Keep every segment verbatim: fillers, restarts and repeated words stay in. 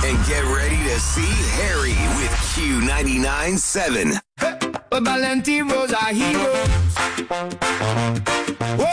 And get ready to see Harry with Q ninety-nine point seven. But Valentinos are heroes. Whoa,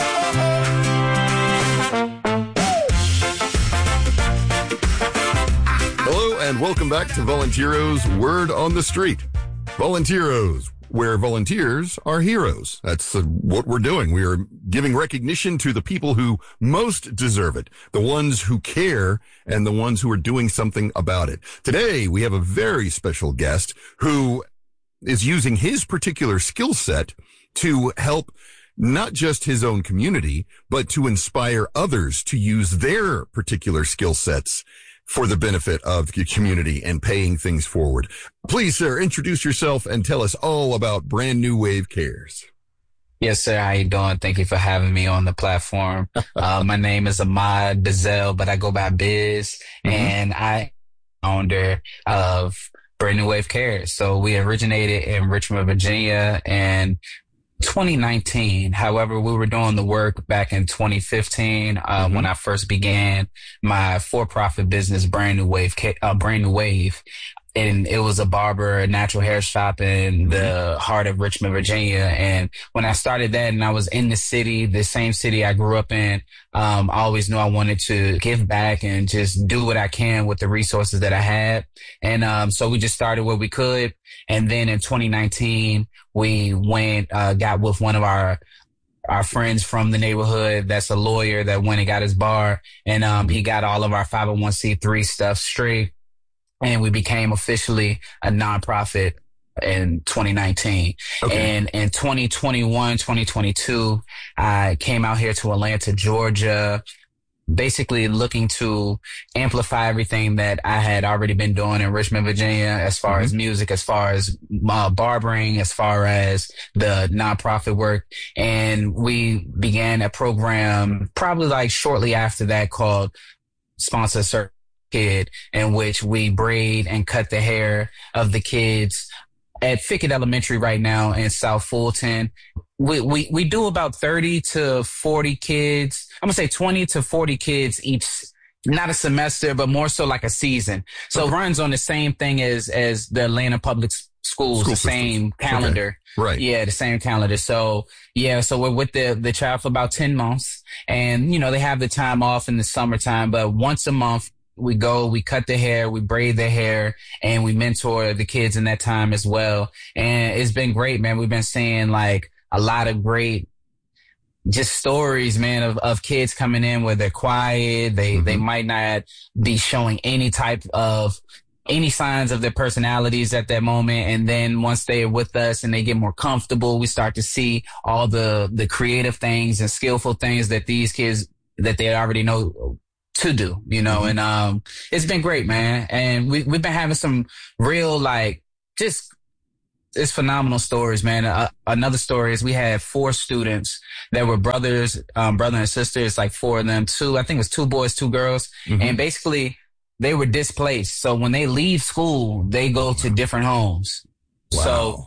Hello and welcome back to Volunteeros Word on the Street. Volunteeros, where volunteers are heroes. That's uh, what we're doing. We are giving recognition to the people who most deserve it, the ones who care and the ones who are doing something about it. Today, we have a very special guest who is using his particular skill set to help not just his own community, but to inspire others to use their particular skill sets for the benefit of the community and paying things forward. Please, sir, introduce yourself and tell us all about Brand New Wave Cares. Yes, sir. How you doing? Thank you for having me on the platform. uh, my name is Ahmad Dazelle, but I go by Biz, mm-hmm. and I am the founder of Brand New Wave Cares. So we originated in Richmond, Virginia, and twenty nineteen. However, we were doing the work back in twenty fifteen uh, mm-hmm. when I first began my for-profit business, Brand New Wave, uh, Brand New Wave. And it was a barber, a natural hair shop in the heart of Richmond, Virginia. And when I started that and I was in the city, the same city I grew up in, um, I always knew I wanted to give back and just do what I can with the resources that I had. And um, so we just started where we could. And then in twenty nineteen, we went, uh, got with one of our our friends from the neighborhood that's a lawyer that went and got his bar. And um, he got all of our five oh one c three stuff straight. And we became officially a nonprofit in twenty nineteen. Okay. And in twenty twenty-one, twenty twenty-two, I came out here to Atlanta, Georgia, basically looking to amplify everything that I had already been doing in Richmond, Virginia, as far mm-hmm. as music, as far as uh, barbering, as far as the nonprofit work. And we began a program probably like shortly after that called Sponsor Certain Kid, in which we braid and cut the hair of the kids at Fickett Elementary right now in South Fulton. We, we, we do about thirty to forty kids. I'm gonna say twenty to forty kids each, not a semester, but more so like a season. So okay. It runs on the same thing as, as the Atlanta Public Schools, School the same systems. Calendar. Okay. Right. Yeah, the same calendar. So yeah, so we're with the, the child for about ten months, and you know, they have the time off in the summertime, but once a month, we go, we cut their hair, we braid their hair, and we mentor the kids in that time as well. And it's been great, man. We've been seeing like a lot of great just stories, man, of, of kids coming in where they're quiet. They, mm-hmm. they might not be showing any type of any signs of their personalities at that moment. And then once they're with us and they get more comfortable, we start to see all the, the creative things and skillful things that these kids, that they already know to do, you know, mm-hmm. and, um, it's been great, man. And we, we've been having some real, like, just, it's phenomenal stories, man. Uh, another story is we had four students that were brothers, um, brother and sister. It's like four of them, two, I think it was two boys, two girls. Mm-hmm. And basically they were displaced. So when they leave school, they go to different homes. Wow. So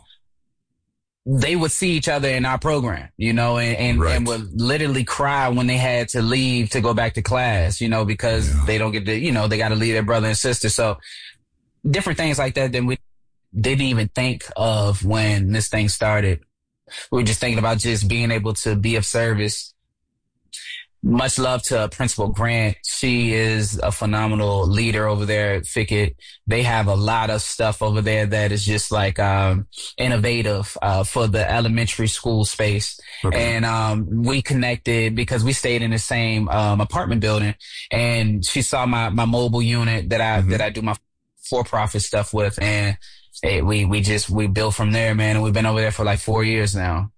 they would see each other in our program, you know, and, and, right. and would literally cry when they had to leave to go back to class, you know, because yeah. they don't get to, you know, they got to leave their brother and sister. So different things like that that we didn't even think of when this thing started. We were just thinking about just being able to be of service. Much love to Principal Grant. She is a phenomenal leader over there at Fickett. They have a lot of stuff over there that is just like um innovative uh for the elementary school space. Okay. And um we connected because we stayed in the same um apartment building, and she saw my my mobile unit that I mm-hmm. that I do my for-profit stuff with, and it, we we just we built from there, man, and we've been over there for like four years now.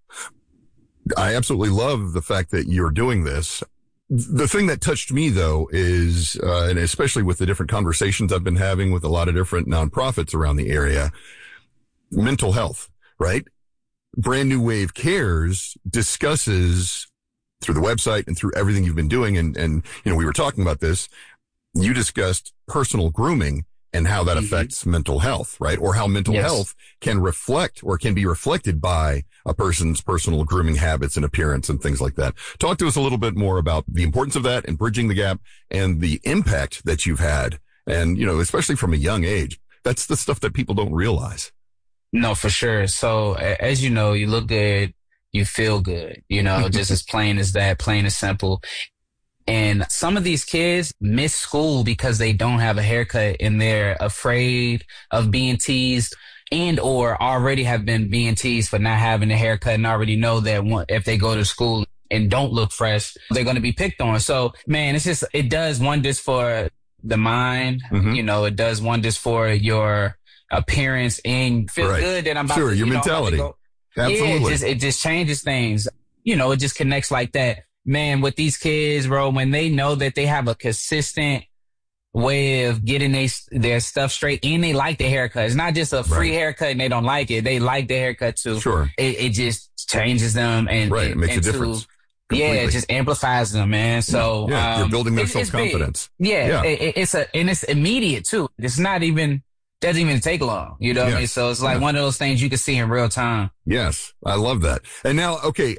I absolutely love the fact that you're doing this. The thing that touched me, though, is, uh, and especially with the different conversations I've been having with a lot of different nonprofits around the area, mental health, right? Brand New Wave Cares discusses through the website and through everything you've been doing. And, and, you know, we were talking about this. You discussed personal grooming and how that mm-hmm. affects mental health, right? Or how mental yes. health can reflect or can be reflected by a person's personal grooming habits and appearance and things like that. Talk to us a little bit more about the importance of that and bridging the gap and the impact that you've had And, you know, especially from a young age, that's the stuff that people don't realize. No, for sure. So as you know, you look good, you feel good, you know, just as plain as that, plain and simple. And some of these kids miss school because they don't have a haircut and they're afraid of being teased and or already have been being teased for not having a haircut and already know that one, if they go to school and don't look fresh, they're going to be picked on. So, man, it's just, it does wonders for the mind. Mm-hmm. You know, it does wonders for your appearance and feel right. good that I'm about sure, to, your you know, mentality. Go. Absolutely. Yeah, it just, it just changes things. You know, it just connects like that. Man, with these kids, bro, when they know that they have a consistent way of getting they, their stuff straight and they like the haircut. It's not just a free right. haircut and they don't like it. They like the haircut too. Sure. It, it just changes them and right. it, it makes into, a difference. Completely. Yeah, it just amplifies them, man. So yeah, um, you're building their it, self-confidence. Yeah, yeah. It, it's a and it's immediate too. It's not even doesn't even take long. You know what yes. I mean? So it's like yeah. one of those things you can see in real time. Yes, I love that. And now, okay,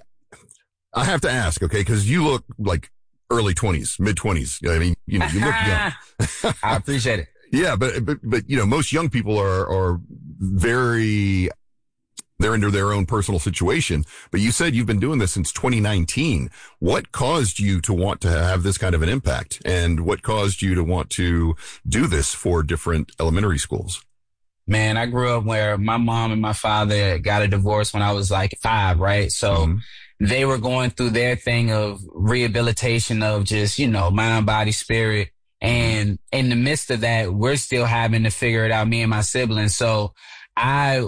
I have to ask, okay, because you look like early twenties, mid twenties. I mean, you know, you look young. I appreciate it. Yeah, but but but you know, most young people are are very. They're into their own personal situation. But you said you've been doing this since twenty nineteen. What caused you to want to have this kind of an impact? And what caused you to want to do this for different elementary schools? Man, I grew up where my mom and my father got a divorce when I was like five, right? So mm-hmm. they were going through their thing of rehabilitation of just, you know, mind, body, spirit. And in the midst of that, we're still having to figure it out, me and my siblings. So I,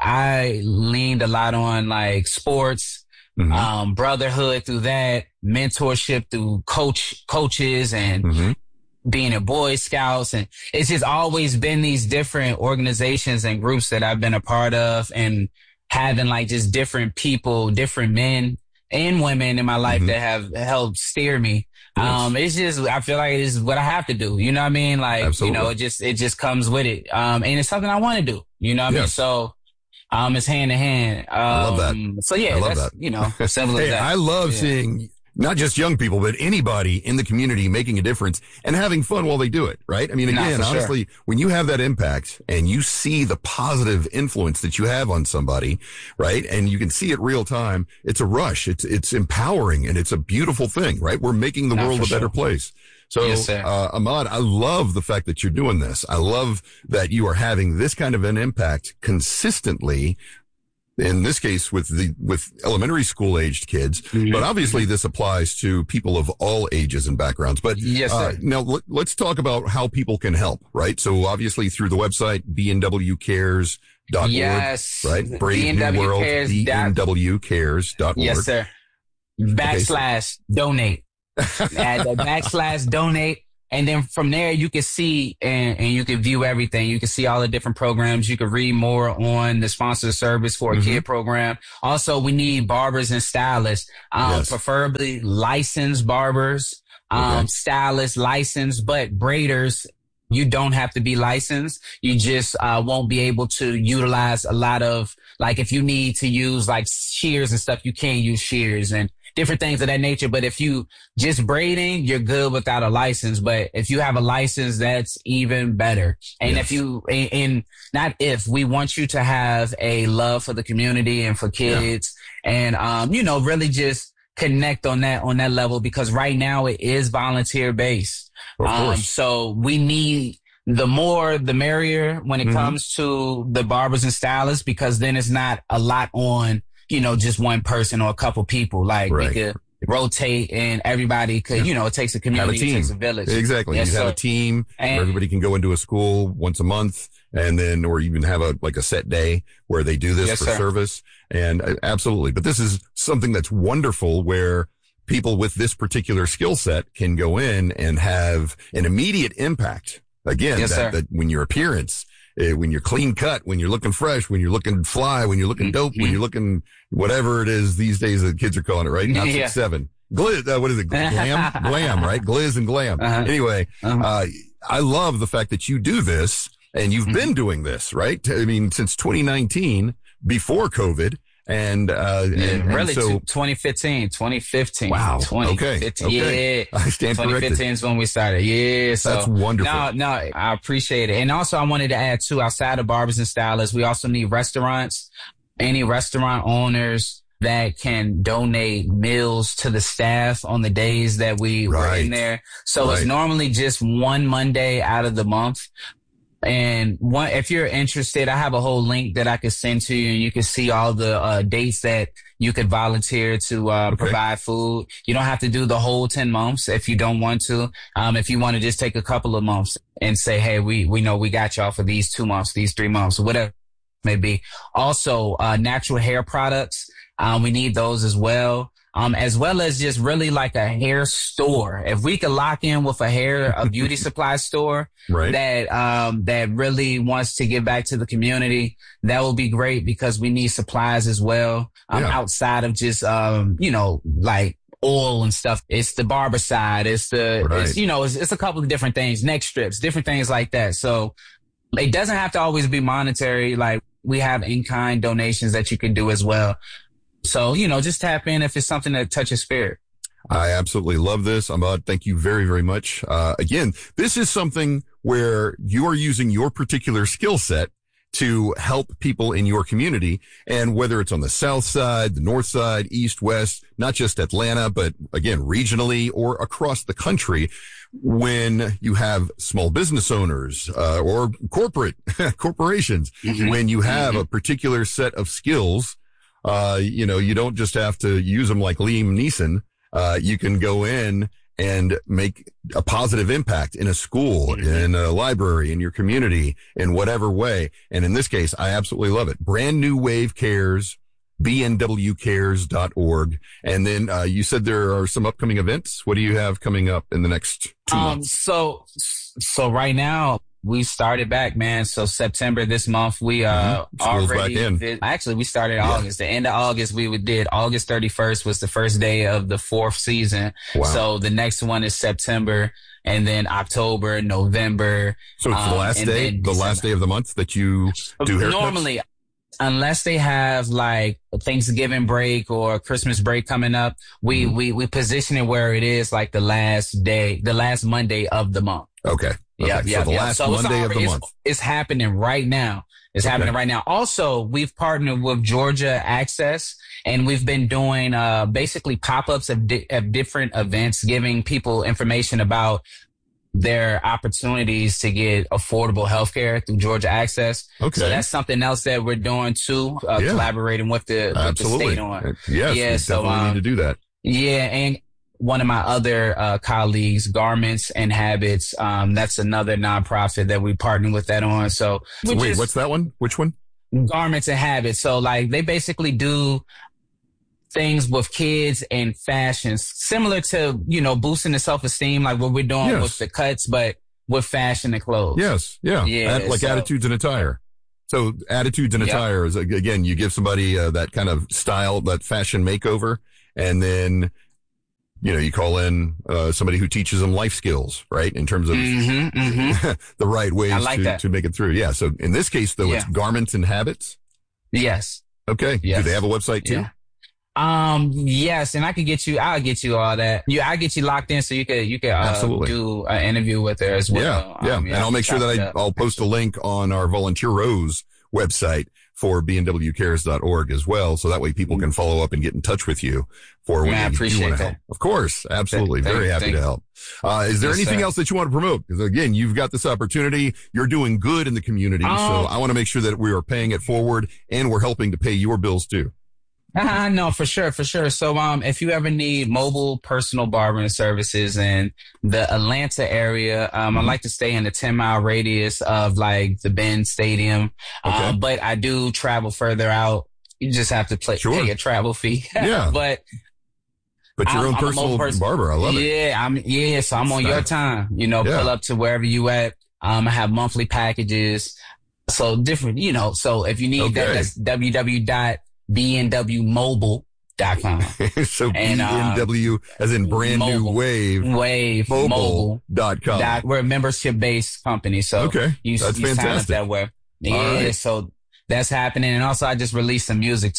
I leaned a lot on like sports, mm-hmm. um, brotherhood through that, mentorship through coach, coaches and mm-hmm. being a Boy Scouts. And it's just always been these different organizations and groups that I've been a part of and having like just different people, different men and women in my life mm-hmm. that have helped steer me. Yes. Um, it's just, I feel like it's what I have to do. You know what I mean? Like, Absolutely. you know, it just, it just comes with it. Um, and it's something I want to do. You know what yes. I mean? So, um, it's hand in hand. Um, I love that. So yeah, I love that's, that. you know, simple hey, as that. I love yeah. seeing not just young people, but anybody in the community making a difference and having fun while they do it, right? I mean, again, nah, honestly, sure. when you have that impact and you see the positive influence that you have on somebody, right? And you can see it real time, it's a rush. It's, it's empowering and it's a beautiful thing, right? We're making the nah, world a sure. better place. So, yes, uh, Ahmad, I love the fact that you're doing this. I love that you are having this kind of an impact consistently. In this case, with the, with elementary school aged kids, mm-hmm. but obviously this applies to people of all ages and backgrounds. But, yes, uh, now let, let's talk about how people can help, right? So obviously through the website, b n w cares dot org, yes. right? Brave New World, b n w cares dot org. Yes, sir. Backslash okay, so. donate. Add the backslash donate. And then from there, you can see and, and you can view everything. You can see all the different programs. You can read more on the sponsored service for a mm-hmm. kid program. Also, we need barbers and stylists, um, yes. preferably licensed barbers, um, okay. stylists, licensed, but braiders. You don't have to be licensed. You just uh, won't be able to utilize a lot of, like, if you need to use like shears and stuff, you can't use shears and different things of that nature. But if you just braiding, you're good without a license. But if you have a license, that's even better. And yes. if you, and not if, we want you to have a love for the community and for kids yeah. and, um, you know, really just connect on that, on that level, because right now it is volunteer based. Of um, course. So we need the more, the merrier when it mm-hmm. comes to the barbers and stylists, because then it's not a lot on, you know, just one person or a couple people. Like right. we could rotate and everybody could, yeah. you know, it takes a community, a team. It takes a village. Exactly. Yes, you have sir. a team and, where everybody can go into a school once a month and then, or even have a, like a set day where they do this yes, for sir. service. And uh, absolutely. But this is something that's wonderful where people with this particular skill set can go in and have an immediate impact. Again, yes, that, that when your appearance, uh, when you're clean cut, when you're looking fresh, when you're looking fly, when you're looking dope, mm-hmm. when you're looking whatever it is these days the kids are calling it, right? Not yeah. six, seven. Gliz, uh, what is it? Glam? Glam, right? Gliz and glam. Uh-huh. Anyway, uh-huh. uh, I love the fact that you do this and you've mm-hmm. been doing this, right? I mean, since twenty nineteen, before COVID. And, uh, and, and really so twenty fifteen, twenty fifteen. Wow. twenty fifteen. Okay. Okay. Yeah. I stand twenty fifteen corrected. is when we started. Yeah. So That's wonderful. No, no, I appreciate it. And also I wanted to add too, outside of barbers and stylists, we also need restaurants, any restaurant owners that can donate meals to the staff on the days that we Right. were in there. So Right. it's normally just one Monday out of the month. And one, if you're interested, I have a whole link that I could send to you, and you can see all the uh, dates that you could volunteer to uh, Okay. provide food. You don't have to do the whole ten months if you don't want to. Um, if you want to just take a couple of months and say, hey, we, we know we got y'all for these two months, these three months, whatever it may be. Also, uh, natural hair products. Um, we need those as well. Um, as well as just really like a hair store. If we could lock in with a hair, a beauty supply store Right. that, um, that really wants to give back to the community, that will be great because we need supplies as well. Um, Yeah. outside of just, um, you know, like oil and stuff. It's the barber side. It's the, Right. it's, you know, it's, it's a couple of different things, neck strips, different things like that. So it doesn't have to always be monetary. Like we have in-kind donations that you can do as well. So, you know, just tap in if it's something that touches spirit. I absolutely love this. Ahmad, thank you very, very much. Uh, again, this is something where you are using your particular skill set to help people in your community. And whether it's on the south side, the north side, east, west, not just Atlanta, but again, regionally or across the country, when you have small business owners, uh, or corporate corporations, Mhm. when you have Mhm. a particular set of skills, uh, you know, you don't just have to use them like Liam Neeson. Uh, you can go in and make a positive impact in a school, Mm-hmm. in a library, in your community, in whatever way. And in this case, I absolutely love it. Brand New Wave Cares, B N W cares dot org. And then, uh, you said there are some upcoming events. What do you have coming up in the next two Um, months? so, so right now we started back, man. So September this month, we, uh, Mhm. School's already, back in. vi- actually we started Yeah. August, the end of August. We would- did August thirty-first was the first day of the fourth season. Wow. So the next one is September, and then October, November. So it's the um, last and day, then the last December. day of the month that you do haircuts? Normally, unless they have like a Thanksgiving break or Christmas break coming up, we, Mhm. we, we position it where it is like the last day, the last Monday of the month. Okay. Okay. Yeah, so yeah, the yeah. last So it's Monday of the already- month. It's, it's happening right now. It's Okay. happening right now. Also, we've partnered with Georgia Access, and we've been doing uh, basically pop-ups of, di- of different events, giving people information about their opportunities to get affordable healthcare through Georgia Access. Okay. So that's something else that we're doing too, uh, Yeah. collaborating with the, with the Absolutely. state on. Yes, Yeah, we so, definitely um, need to do that. Yeah, and one of my other uh, colleagues, Garments and Habits, um, that's another nonprofit that we partner with that on. So, we Wait, just- what's that one? Which one? Garments and Habits. So like they basically do things with kids and fashions, similar to, you know, boosting the self-esteem, like what we're doing Yes. with the cuts, but with fashion and clothes. Yes. Yeah. Yeah, At- like so- attitudes and attire. So attitudes and Yep. attire is, again, you give somebody uh, that kind of style, that fashion makeover, and then, you know, you call in uh, somebody who teaches them life skills, right? In terms of Mm-hmm, mm-hmm. the right ways I like to, that. to make it through. Yeah. So in this case, though, it's Yeah. Garments and Habits. Yes. Okay. Yes. Do they have a website too? Yeah. Um, yes, and I could get you, I'll get you all that. Yeah, I'll get you locked in so you could, you could, uh, Absolutely. do an interview with her as well. Yeah, yeah. Um, and I'll make sure chop that it I, up. I'll post a link on our Volunteeros website for B N W cares dot org as well. So that way people can follow up and get in touch with you for when Man, I you do appreciate want to that. help. Of course. Absolutely. Thank- Very happy thank- to help. Uh, is there Yes, anything sir. else that you want to promote? Because again, you've got this opportunity. You're doing good in the community. so Um, I want to make sure that we are paying it forward and we're helping to pay your bills too. Uh, no, for sure, for sure. So, um, if you ever need mobile personal barbering services in the Atlanta area, um, I like to stay in the ten mile radius of like the Benz Stadium. Okay. Um, but I do travel further out. You just have to play, Sure. pay a travel fee. Yeah. but But your I'm- own I'm a personal mobile person. barber. I love it. yeah, I'm, yeah, so I'm on your Nice. time, you know, Yeah. pull up to wherever you at. Um, I have monthly packages. So different, you know, so if you need that, Okay. that's w w w dot b n w mobile dot com. so And, B uh, N W as in brand new mobile. wave Wave mobile Mobile. dot com. Dot, we're a membership based company, so Okay. you, That's you sign up fantastic. that way. Yeah, right. so that's happening, and also I just released some music too.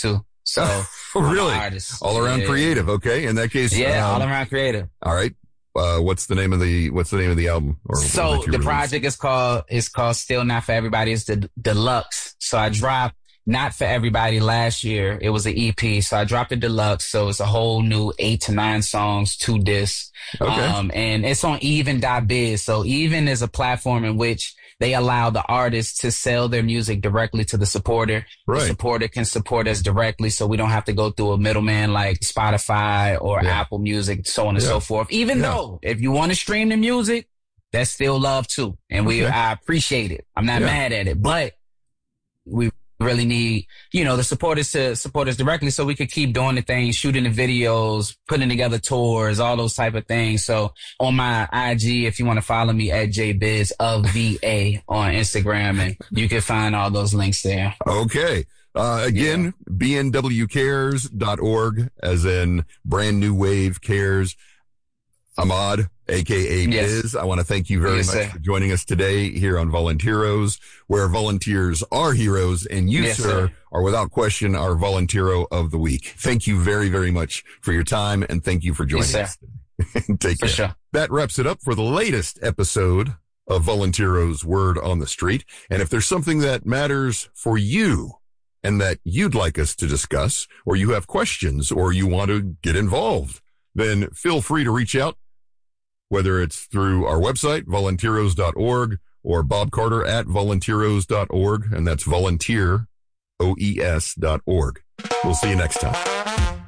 So really, artist. all around yeah. creative. Okay, in that case, yeah, um, all around creative. All right. Uh, what's the name of the What's the name of the album? Or so the released? project is called is called Still Not For Everybody. It's the deluxe. So I dropped Not For Everybody last year. It was an E P. So I dropped the deluxe. So it's a whole new eight to nine songs, two discs. Okay. Um, and it's on even dot biz. So Even is a platform in which they allow the artists to sell their music directly to the supporter. Right. The supporter can support us directly, so we don't have to go through a middleman like Spotify or Yeah. Apple Music, so on and Yeah. so forth. Even Yeah. though if you want to stream the music, that's still love too. And we, Okay. I appreciate it. I'm not Yeah. mad at it, but we really need, you know, the supporters to support us directly so we could keep doing the things, shooting the videos, putting together tours, all those type of things. So on my I G, if you want to follow me at jbiz of V A on Instagram, and you can find all those links there. Okay. Uh, again, b n w cares dot org, as in Brand New Wave Cares. Ahmad, a k a. Yes. Biz, I want to thank you very Yes, much sir. for joining us today here on Volunteeros, where volunteers are heroes, and you, Yes, sir, sir. are without question our Volunteero of the Week. Thank you very, very much for your time, and thank you for joining Yes, us. Take For care. sure. That wraps it up for the latest episode of Volunteero's Word on the Street. And if there's something that matters for you and that you'd like us to discuss, or you have questions, or you want to get involved, then feel free to reach out, whether it's through our website, volunteeros dot org, or Bob Carter at volunteeros dot org, and that's volunteer, O E S dot org. We'll see you next time.